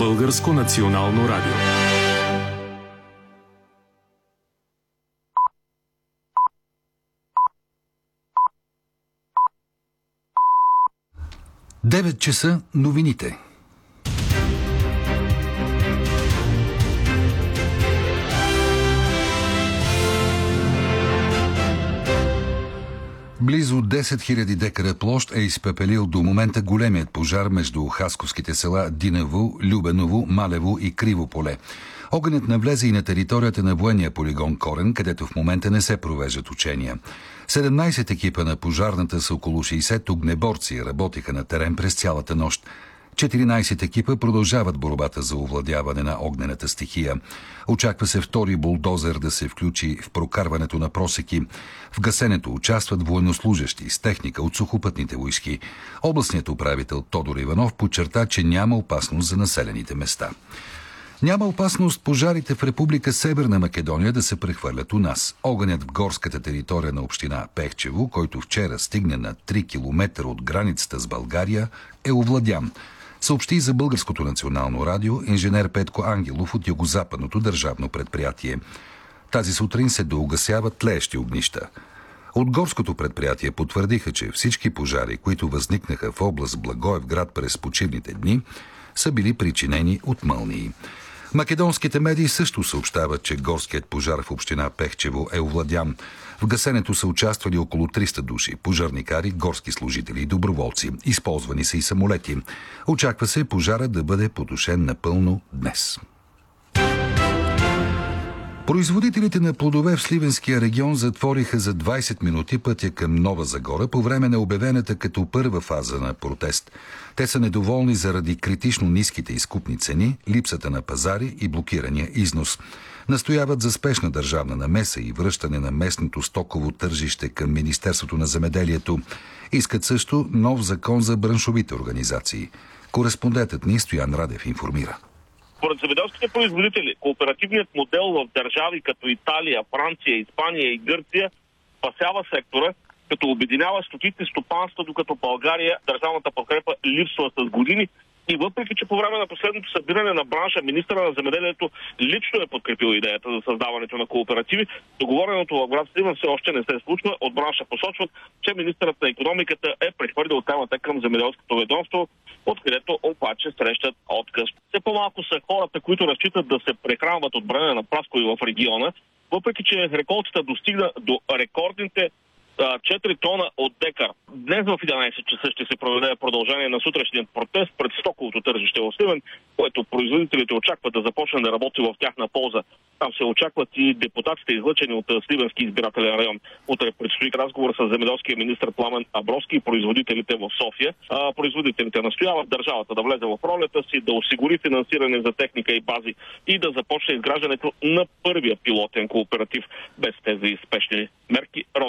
Българско национално радио. Девет часа новините. Близо 10 000 декара площ е изпепелил до момента големият пожар между хасковските села Динево, Любеново, Малево и Криво поле. Огънят навлезе и на територията на военния полигон Корен, където в момента не се провеждат учения. 17 екипа на пожарната с около 60 огнеборци работиха на терен през цялата нощ. 14 екипа продължават борбата за овладяване на огнената стихия. Очаква се втори булдозер да се включи в прокарването на просеки. В гасенето участват военнослужещи с техника от сухопътните войски. Областният управител Тодор Иванов подчерта, че няма опасност за населените места. Няма опасност пожарите в Република Северна Македония да се прехвърлят у нас. Огънят в горската територия на община Пехчево, който вчера стигне на 3 км от границата с България, е овладян. Съобщи за Българското национално радио инженер Петко Ангелов от Югозападното държавно предприятие. Тази сутрин се доугасяват тлеещи огнища. От горското предприятие потвърдиха, че всички пожари, които възникнаха в област Благоевград през почивните дни, са били причинени от мълнии. Македонските медии също съобщават, че горският пожар в община Пехчево е овладян. В гасенето са участвали около 300 души, пожарникари, горски служители и доброволци. Използвани са и самолети. Очаква се пожара да бъде потушен напълно днес. Производителите на плодове в Сливенския регион затвориха за 20 минути пътя към Нова Загора по време на обявената като първа фаза на протест. Те са недоволни заради критично ниските изкупни цени, липсата на пазари и блокирания износ. Настояват за спешна държавна намеса и връщане на местното стоково тържище към Министерството на земеделието. Искат също нов закон за браншовите организации. Кореспондентът ни Стоян Радев информира. Според земеделските производители, кооперативният модел в държави като Италия, Франция, Испания и Гърция спасява сектора, като обединява стотици стопанства, докато България държавната подкрепа липсва с години. И въпреки, че по време на последното събиране на бранша, министъра на земеделието лично е подкрепил идеята за създаването на кооперативи, договореното в град Сливен все още не се случва. От бранша посочват, че министърът на икономиката е прехвърлил темата към земеделското ведомство, откъдето обаче срещат отказ. Все по-малко са хората, които разчитат да се прехранват от брене на праскови в региона, въпреки че реколтата достигна до рекордните 4 тона от декар. Днес в 11 часа ще се проведе продължение на сутрешният протест пред стоковото тържище в Сливен, което производителите очакват да започне да работи в тяхна полза. Там се очакват и депутатите, излъчени от Сливенски избирателен район. Утре предстои разговор с земеделския министър Пламен Абровски и производителите в София. Производителите настояват държавата да влезе в ролята си, да осигури финансиране за техника и бази и да започне изграждането на първия пилотен кооператив без тези спешни мерки.